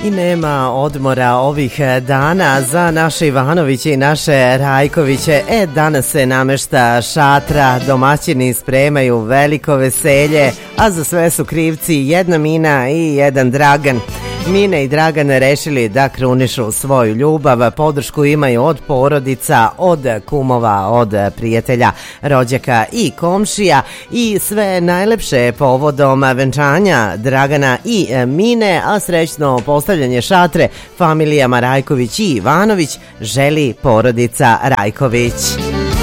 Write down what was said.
I nema odmora ovih dana za naše Ivanoviće i naše Rajkoviće. Danas se namešta šatra, domaćini spremaju veliko veselje, a za sve su krivci jedna Mina i jedan Dragan. Mina i Dragan rešili da krunišu svoju ljubav, podršku imaju od porodica, od kumova, od prijatelja, rođaka i komšija i sve najlepše povodom venčanja Dragana i Mine, a srećno postavljanje šatre familijama Rajković i Ivanović želi porodica Rajković.